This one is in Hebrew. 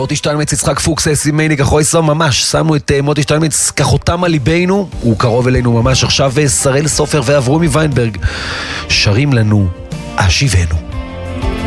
מוטי שטיינמץ, יצחק פוקס, סימני כחו ישראל, ממש שמנו את מוטי שטיינמץ כחותם על ליבנו, הוא קרוב אלינו ממש עכשיו. שראל סופר ואברומי ויינברג שרים לנו אשיבנו.